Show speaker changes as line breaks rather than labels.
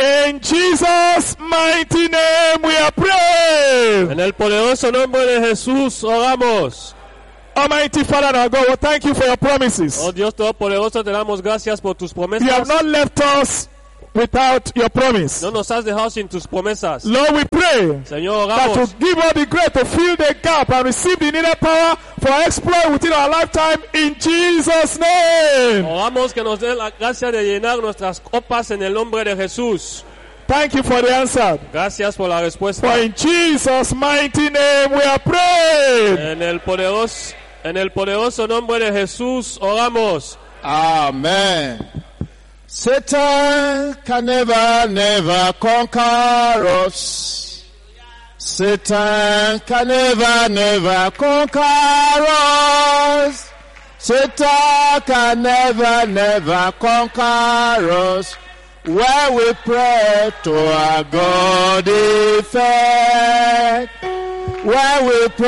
In Jesus' mighty name we are praying.
En el poderoso nombre de Jesús oramos.
Almighty Father and our God, we thank you for your promises.
Oh Dios Todopoderoso, te damos gracias por tus promesas.
You have not left us without your promise.
No nos has dejado sin tus promesas.
Lord, we pray
Señor,
that
oramos.
to give us the grace to fill the gap and receive the needed power for exploit within our lifetime in Jesus' name.
Oramos que nos den la gracia de llenar nuestras copas en el nombre de Jesús.
Thank you for the answer.
Gracias por la respuesta.
For in Jesus' mighty name we are praying.
En el poderoso nombre de Jesús oramos.
Amen. Satan can never conquer us. Satan can never conquer us. Satan can never conquer us. Where we pray to our God effect. Where we pray